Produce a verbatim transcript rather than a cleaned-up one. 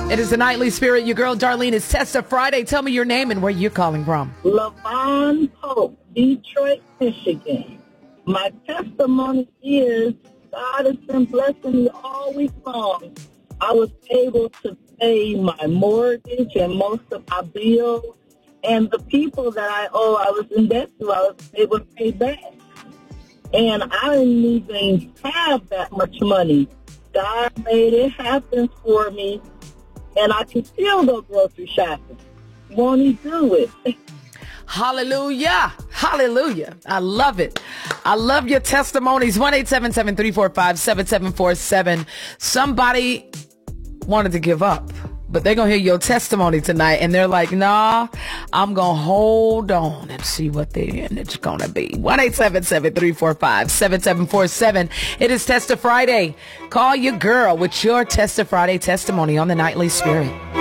It is the Nightly Spirit. Your girl, Darlene, is Testa Friday. Tell me your name and where you're calling from. Lavon Pope, Detroit, Michigan. My testimony is God has been blessing me all week long. I was able to pay my mortgage and most of my bills. And the people that I owe, I was in debt to, I was able to pay back. And I didn't even have that much money. God made it happen for me. And I can still go grocery shopping. Won't he do it? Hallelujah. Hallelujah. I love it. I love your testimonies. one eight seven seven, three four five, seven seven four seven. Somebody wanted to give up, but they're going to hear your testimony tonight. And they're like, nah, I'm going to hold on and see what the end is going to be. one eight seven seven, three four five, seven seven four seven. It is Testa Friday. Call your girl with your Testa Friday testimony on the Nightly Spirit.